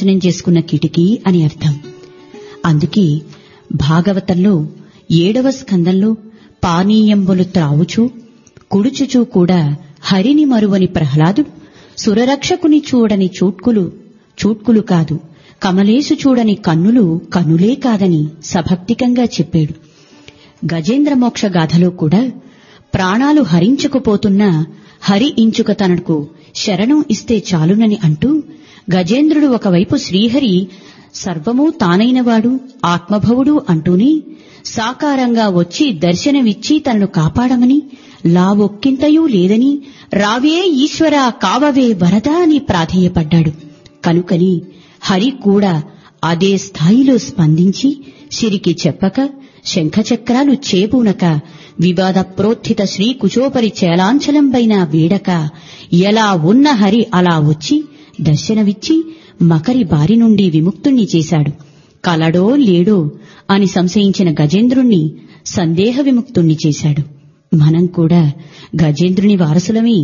నాశనం చేసుకున్న కిటికీ అని అర్థం. అందుకే భాగవతంలో 7వ స్కందంలో పానీయంబులు త్రావుచూ కుడుచుచూ కూడా హరిని మరువని ప్రహ్లాదుడు సురరక్షకుని చూడని చూట్కులు కాదు, కమలేసు చూడని కన్నులే కాదని సభక్తికంగా చెప్పాడు. గజేంద్ర మోక్ష గాథలో కూడా ప్రాణాలు హరించుకుపోతున్నా హరి ఇంచుక తనకు శరణం ఇస్తే చాలునని అంటూ గజేంద్రుడు ఒకవైపు శ్రీహరి సర్వమూ తానైనవాడు ఆత్మభవుడు అంటూనే సాకారంగా వచ్చి దర్శనమిచ్చి తనను కాపాడమని లావొక్కింతయూ లేదని రావే ఈశ్వరా కావవే వరదా అని ప్రాధేయపడ్డాడు. కనుకని హరి కూడా అదే స్థాయిలో స్పందించి సిరికి చెప్పక శంఖచక్రాలు చేబూనక వివాద ప్రోత్థిత శ్రీ కుచోపరి చేలాంచలంబైన వీడక ఎలా ఉన్న హరి అలా వచ్చి దర్శనమిచ్చి మకరి బారి నుండి విముక్తుణ్ణి చేశాడు. కలడో లేడో అని సంశయించిన గజేంద్రుణ్ణి సందేహ విముక్తుణ్ణి చేశాడు. మనం కూడా గజేంద్రుని వారసులమే.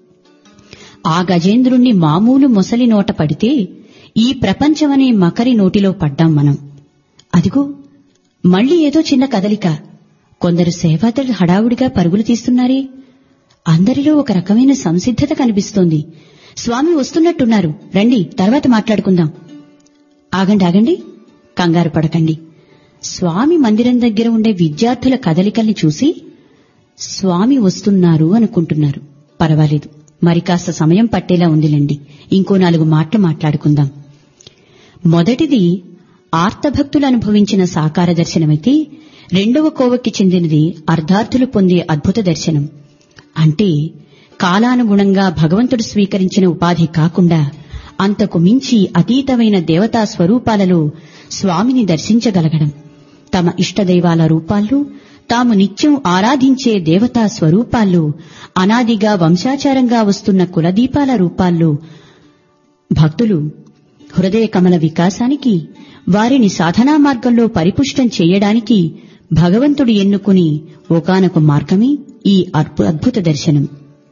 ఆ గజేంద్రుణ్ణి మామూలు మొసలి నోట పడితే ఈ ప్రపంచమనే మకరి నోటిలో పడ్డాం మనం. అదిగో మళ్లీ ఏదో చిన్న కదలిక. కొందరు సేవాదళ హడావుడిగా పరుగులు తీస్తున్నారే. అందరిలో ఒక రకమైన సంసిద్ధత కనిపిస్తోంది. స్వామి వస్తున్నట్టున్నారు, రండి తర్వాత మాట్లాడుకుందాం. ఆగండి, కంగారు పడకండి. స్వామి మందిరం దగ్గర ఉండే విద్యార్థుల కదలికల్ని చూసి స్వామి వస్తున్నారు అనుకుంటున్నారు. పర్వాలేదు, మరి కాస్త సమయం పట్టేలా ఉందిలేండి. ఇంకో 4 మాటలు మాట్లాడుకుందాం. మొదటిది ఆర్తభక్తులు అనుభవించిన సాకార దర్శనమైతే, 2వ కోవకి చెందినది అర్ధార్థులు పొందే అద్భుత దర్శనం. అంటే కాలానుగుణంగా భగవంతుడు స్వీకరించిన ఉపాధి కాకుండా అంతకు మించి అతీతమైన దేవతా స్వరూపాలలో స్వామిని దర్శించగలగడం. తమ ఇష్టదైవాల రూపాల్లో, తాము నిత్యం ఆరాధించే దేవతా స్వరూపాల్లో, అనాదిగా వంశాచారంగా వస్తున్న కులదీపాల రూపాల్లో భక్తులు హృదయ కమల వికాసానికి, వారిని సాధనా మార్గంలో పరిపుష్టం చేయడానికి భగవంతుడు ఎన్నుకుని ఒకానొక మార్గమే ఈ అద్భుత దర్శనం.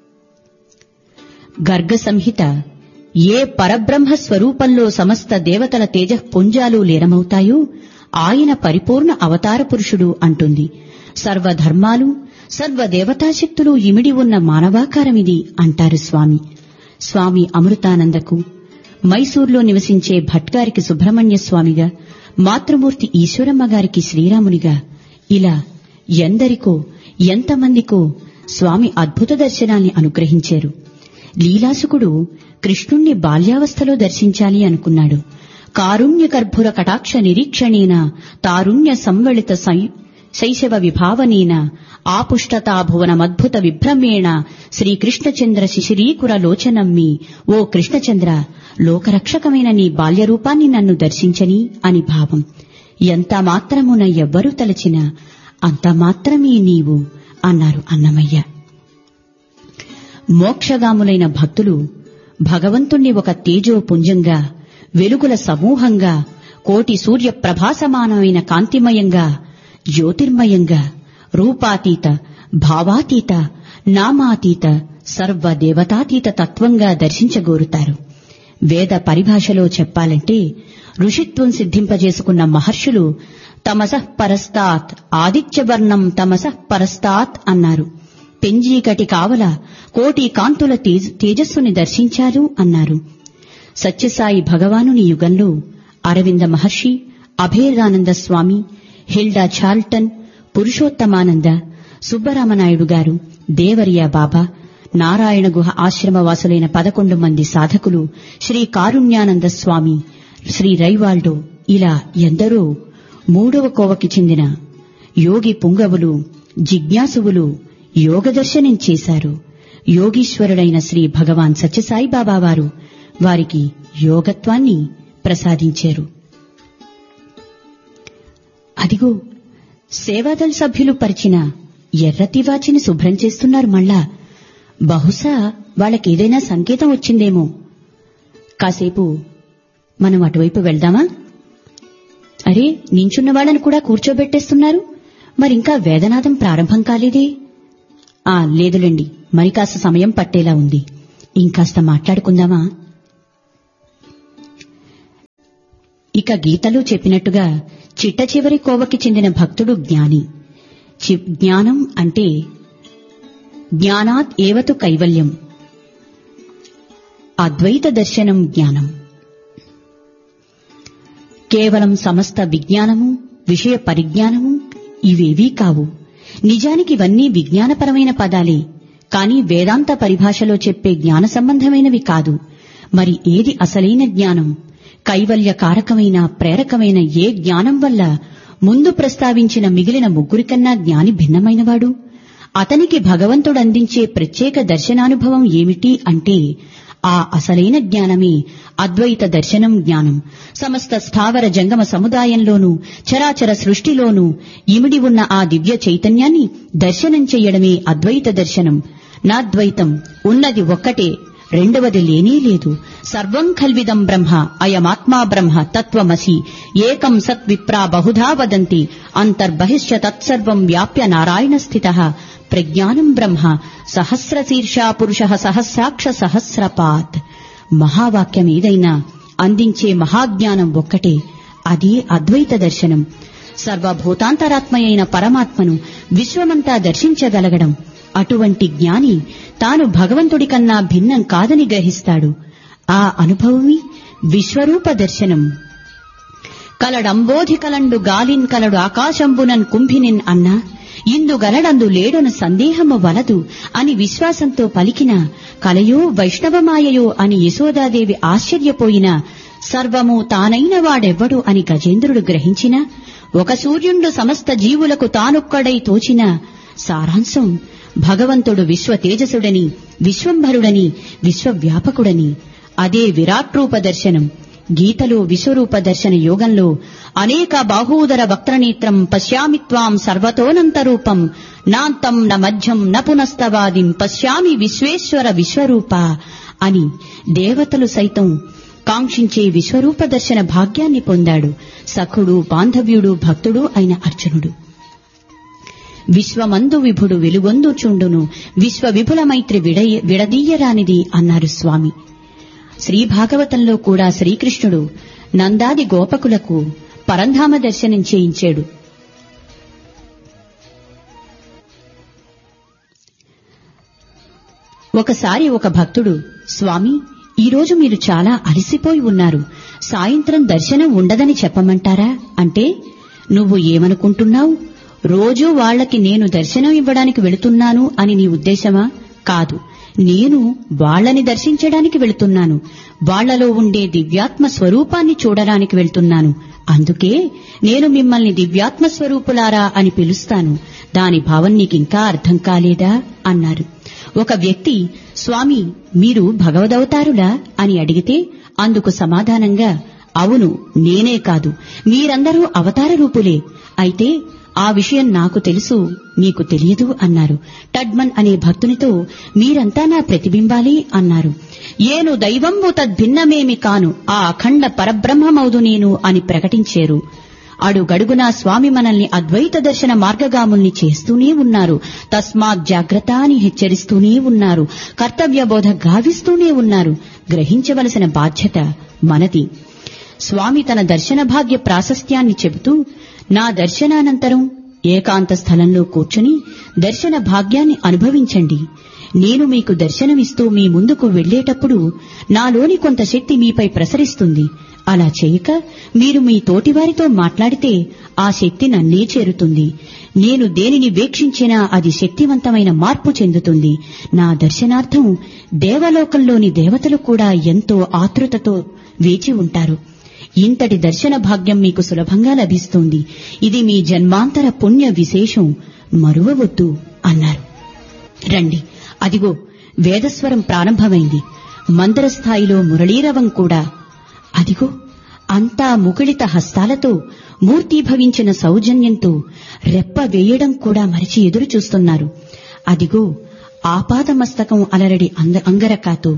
గర్గ సంహిత ఏ పరబ్రహ్మ స్వరూపంలో సమస్త దేవతల తేజఃపుంజాలు లీనమవుతాయో ఆయన పరిపూర్ణ అవతార పురుషుడు అంటుంది. సర్వధర్మాలు, సర్వదేవతాశక్తులు ఇమిడి ఉన్న మానవాకారమిది అంటారు స్వామి. స్వామి అమృతానందకు, మైసూర్లో నివసించే భట్గారికి సుబ్రహ్మణ్య స్వామిగా, మాతృమూర్తి ఈశ్వరమ్మ గారికి శ్రీరామునిగా, ఇలా ఎందరికో ఎంతమందికో స్వామి అద్భుత దర్శనాన్ని అనుగ్రహించారు. లీలాసుకుడు కృష్ణుణ్ణి బాల్యావస్థలో దర్శించాలి అనుకున్నాడు. కారుణ్య కర్భుర కటాక్ష నిరీక్షణేన తారుణ్య సంవళిత శైశవ విభావనేన ఆపుష్టతా భువనమద్భుత విభ్రమేణ శ్రీకృష్ణచంద్ర శిశిరీకుర లోచనమ్మి, ఓ కృష్ణచంద్ర, లోకరక్షకమైన నీ బాల్యరూపాన్ని నన్ను దర్శించని అని భావం. ఎంత మాత్రమున ఎవ్వరూ తలచినా అంత మాత్రమే నీవు అన్నారు అన్నమయ్య. మోక్షగాములైన భక్తులు భగవంతుణ్ణి ఒక తేజోపుంజంగా, వెలుగుల సమూహంగా, కోటి సూర్య ప్రభాసమానమైన కాంతిమయంగా, జ్యోతిర్మయంగా, రూపాతీత, భావాతీత, నామాతీత, సర్వదేవతాతీత తత్వంగా దర్శించగోరుతారు. వేద పరిభాషలో చెప్పాలంటే ఋషిత్వం సిద్ధింపజేసుకున్న మహర్షులు తమసః పరస్తాత్ ఆదిత్యవర్ణం తమసః పరస్తాత్ అన్నారు. పెంజీకటి కావల కోటి కాంతుల తేజస్సుని దర్శించారు అన్నారు. సత్యసాయి భగవానుని యుగంలో అరవింద మహర్షి, అభేదానంద స్వామి, హిల్డా చార్ల్టన్, పురుషోత్తమానంద, సుబ్బరామనాయుడు గారు, దేవరియా బాబా, నారాయణ గుహ ఆశ్రమవాసులైన 11 మంది సాధకులు, శ్రీ కారుణ్యానంద స్వామి, శ్రీ రైవాల్డో, ఇలా ఎందరో 3వ కోవకి చెందిన యోగి పుంగవులు, జిజ్ఞాసువులు యోగదర్శనం చేశారు. యోగీశ్వరుడైన శ్రీ భగవాన్ సత్యసాయిబాబా వారు వారికి యోగత్వాన్ని ప్రసాదించారు. అదిగో సేవాదళ సభ్యులు పరిచిన ఎర్రతివాచిని శుభ్రం చేస్తున్నారు. మళ్ళా బహుశా వాళ్ళకేదైనా సంకేతం వచ్చిందేమో. కాసేపు మనం అటువైపు వెళ్దామా? అరే, నించున్న వాళ్ళని కూడా కూర్చోబెట్టేస్తున్నారు. మరింకా వేదనాదం ప్రారంభం కాలేదే. లేదులేండి, మరి కాస్త సమయం పట్టేలా ఉంది. ఇంకాస్త మాట్లాడుకుందామా? ఇక గీతలో చెప్పినట్టుగా చిట్ట చివరి కోవకి చెందిన భక్తుడు జ్ఞాని. జ్ఞానం అంటే జ్ఞానాత్ ఏవతు కైవల్యం, అద్వైత దర్శనం జ్ఞానం. కేవలం సమస్త విజ్ఞానము, విషయ పరిజ్ఞానము ఇవేవీ కావు. నిజానికి ఇవన్నీ విజ్ఞానపరమైన పదాలే, కాని వేదాంత పరిభాషలో చెప్పే జ్ఞాన సంబంధమైనవి కాదు. మరి ఏది అసలైన జ్ఞానం? కైవల్యకారకమైన ప్రేరకమైన ఏ జ్ఞానం వల్ల ముందు ప్రస్తావించిన మిగిలిన ముగ్గురికన్నా జ్ఞాని భిన్నమైనవాడు? అతనికి భగవంతుడందించే ప్రత్యేక దర్శనానుభవం ఏమిటి అంటే ఆ అసలైన జ్ఞానమే అద్వైత దర్శనం జ్ఞానం. సమస్త స్థావర జంగమ సముదాయంలోనూ చరాచర సృష్టిలోనూ ఇమిడి ఉన్న ఆ దివ్య చైతన్యాన్ని దర్శనం చెయ్యడమే అద్వైత దర్శనం. నాద్వైతం, ఉన్నది ఒక్కటే, రెండవది లేనే లేదు. సర్వం ఖల్విదం బ్రహ్మ, అయమాత్మా బ్రహ్మ తత్వమసి, ఏకం సత్ విప్రా బహుధా వదంతి, అంతర్బహిశ్చ తత్సర్వం వ్యాప్య నారాయణ స్థితః, ప్రజ్ఞానం బ్రహ్మ సహస్రశీర్షా పురుషః సహస్రాక్ష సహస్రపాత్. మహావాక్యం ఏదైనా అందించే మహాజ్ఞానం ఒక్కటే, అదే అద్వైత దర్శనం. సర్వభూతాంతరాత్మయైన పరమాత్మను విశ్వమంతా దర్శించగలగడం. అటువంటి జ్ఞాని తాను భగవంతుడి కన్నా భిన్నం కాదని గ్రహిస్తాడు. ఆ అనుభవమే విశ్వరూప దర్శనం. కలడంబోధి కలండు గాలిన్ కలడు ఆకాశంబునన్ కుంభినిన్ అన్నా, ఇందు గలడందు లేడను సందేహము వలదు అని విశ్వాసంతో పలికిన కలయో వైష్ణవమాయయో అని యశోదాదేవి ఆశ్చర్యపోయిన, సర్వము తానైన వాడెవ్వడు అని గజేంద్రుడు గ్రహించిన, ఒక సూర్యుండు సమస్త జీవులకు తానొక్కడై తోచిన సారాంశం భగవంతుడు విశ్వ తేజసుడని, విశ్వంభరుడని, విశ్వవ్యాపకుడని. అదే విరాట్ రూప దర్శనం. గీతలో విశ్వరూప దర్శన యోగంలో అనేక బాహూదర వక్త్రనేత్రం పశ్యామి త్వాం సర్వతోనంత రూపం, నాంతం న మధ్యం న పునస్తవాదిం పశ్యామి విశ్వేశ్వర విశ్వరూప అని దేవతలు సైతం కాంక్షించే విశ్వరూప దర్శన భాగ్యాన్ని పొందాడు సఖుడు, బాంధవ్యుడు, భక్తుడు అయిన అర్జునుడు. విశ్వమందు విభుడు వెలుగొందు చుండును, విశ్వ విపుల మైత్రి విడదీయరానిది అన్నారు స్వామి. శ్రీ భాగవతంలో కూడా శ్రీకృష్ణుడు నందాది గోపకులకు పరంధామ దర్శనం చేయించాడు. ఒకసారి ఒక భక్తుడు, స్వామి, ఈరోజు మీరు చాలా అలసిపోయి ఉన్నారు, సాయంత్రం దర్శనం ఉండదని చెప్పమంటారా అంటే, నువ్వు ఏమనుకుంటున్నావు? రోజూ వాళ్లకి నేను దర్శనం ఇవ్వడానికి వెళుతున్నాను అని నీ ఉద్దేశమా? కాదు, నేను వాళ్లని దర్శించడానికి వెళుతున్నాను. వాళ్లలో ఉండే దివ్యాత్మ స్వరూపాన్ని చూడడానికి వెళ్తున్నాను. అందుకే నేను మిమ్మల్ని దివ్యాత్మ స్వరూపులారా అని పిలుస్తాను. దాని భావం నీకింకా అర్థం కాలేదా అన్నారు. ఒక వ్యక్తి, స్వామి, మీరు భగవదవతారులా అని అడిగితే అందుకు సమాధానంగా, అవును, నేనే కాదు, మీరందరూ అవతార రూపులే. అయితే ఆ విషయం నాకు తెలుసు, నీకు తెలియదు అన్నారు. టడ్మన్ అనే భక్తునితో, మీరంతా నా ప్రతిబింబాలే అన్నారు. ఏను దైవంబు తద్భిన్నమేమి కాను, ఆ అఖండ పరబ్రహ్మమౌదు నేను అని ప్రకటించారు. అడుగడుగునా స్వామి మనల్ని అద్వైత దర్శన మార్గగాముల్ని చేస్తూనే ఉన్నారు. తస్మాత్ జాగ్రత్త అని హెచ్చరిస్తూనే ఉన్నారు. కర్తవ్యబోధ గావిస్తూనే ఉన్నారు. గ్రహించవలసిన బాధ్యత మనది. స్వామి తన దర్శన భాగ్య ప్రాశస్త్యాన్ని చెబుతూ, నా దర్శనానంతరం ఏకాంత స్థలంలో కూర్చుని దర్శన భాగ్యాన్ని అనుభవించండి. నేను మీకు దర్శనమిస్తూ మీ ముందుకు వెళ్లేటప్పుడు నాలోని కొంత శక్తి మీపై ప్రసరిస్తుంది. అలా చేయక మీరు మీ తోటివారితో మాట్లాడితే ఆ శక్తి నన్నే చేరుతుంది. నేను దేనిని వీక్షించినా అది శక్తివంతమైన మార్పు చెందుతుంది. నా దర్శనార్థం దేవలోకంలోని దేవతలు కూడా ఎంతో ఆతృతతో వేచి ఉంటారు. ఇంతటి దర్శన భాగ్యం మీకు సులభంగా లభిస్తుంది. ఇది మీ జన్మాంతర పుణ్య విశేషం, మరువవద్దు అన్నారు. రండి, అదిగో వేదస్వరం ప్రారంభమైంది. మందర స్థాయిలో మురళీరవం కూడా. అదిగో అంతా ముకుళిత హస్తాలతో, మూర్తీభవించిన సౌజన్యంతో, రెప్ప వేయడం కూడా మరిచి ఎదురు చూస్తున్నారు. అదిగో ఆపాదమస్తకం అలరడి అంగరకాతో,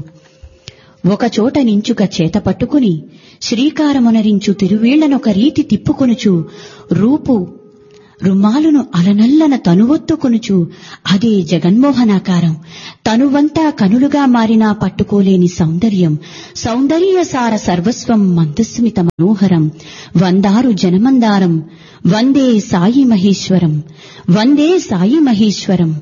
ఒకచోట నించుక చేత పట్టుకుని శ్రీకారమునరించు తిరువీళ్లనొక రీతి తిప్పుకొనుచు రుమాలును అలనల్లన తనువొత్తుకొనుచు అదే జగన్మోహనాకారం. తనువంతా కనులుగా మారినా పట్టుకోలేని సౌందర్యం. సౌందర్యసార సర్వస్వం మందస్మిత మనోహరం. వందారు జనమందారం వందే సాయి మహేశ్వరం. వందే సాయి మహేశ్వరం.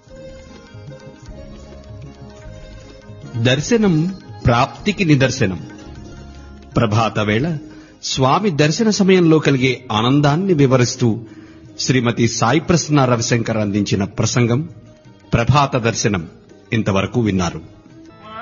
దర్శనం ప్రాప్తికి నిదర్శనం. ప్రభాత వేళ స్వామి దర్శన సమయంలో కలిగే ఆనందాన్ని వివరిస్తూ శ్రీమతి సాయి ప్రసన్న రవిశంకర్ అందించిన ప్రసంగం ప్రభాత దర్శనం ఇంతవరకు విన్నారు.